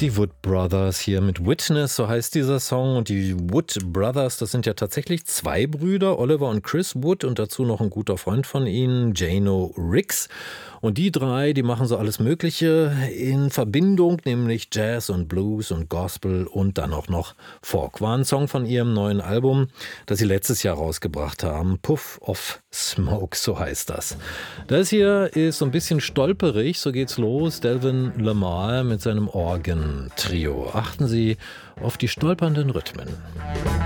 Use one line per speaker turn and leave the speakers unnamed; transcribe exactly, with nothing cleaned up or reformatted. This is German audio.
Die Wood Brothers hier mit Witness, so heißt dieser Song. Und die Wood Brothers, das sind ja tatsächlich zwei Brüder, Oliver und Chris Wood, und dazu noch ein guter Freund von ihnen, Jano Riggs. Und die drei, die machen so alles Mögliche in Verbindung, nämlich Jazz und Blues und Gospel und dann auch noch Folk. War ein Song von ihrem neuen Album, das sie letztes Jahr rausgebracht haben. Puff of Smoke, so heißt das. Das hier ist so ein bisschen stolperig, so geht's los. Delvin Lamar mit seinem Organ-Trio. Achten Sie auf die stolpernden Rhythmen.